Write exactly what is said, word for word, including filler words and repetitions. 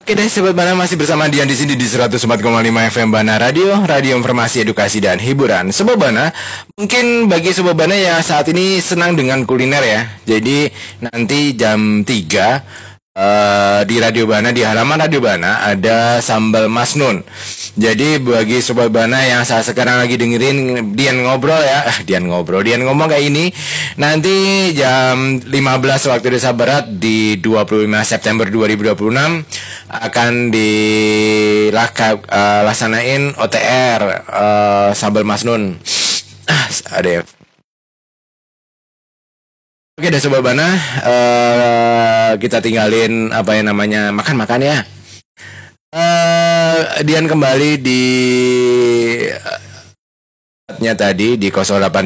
Oke deh Sobat Bana, masih bersama Dian di sini di seratus empat koma lima F M Bana Radio, radio informasi, edukasi dan hiburan. Sobat Bana, mungkin bagi Sobat Bana yang saat ini senang dengan kuliner ya. Jadi nanti jam tiga uh, di Radio Bana, di halaman Radio Bana ada sambal Masnun. Jadi bagi Sobat Bana yang saat sekarang lagi dengerin Dian ngobrol ya, eh, Dian ngobrol, Dian ngomong kayak ini, nanti jam lima belas waktu Indonesia Barat di dua puluh lima September dua ribu dua puluh enam akan dilaksanain uh, O T R uh, sambal Masnun. Ah, ada ya. Oke deh Sobat Bana, uh, kita tinggalin apa yang namanya makan-makan ya. Uh, Dian kembali di uh, tadi di nol delapan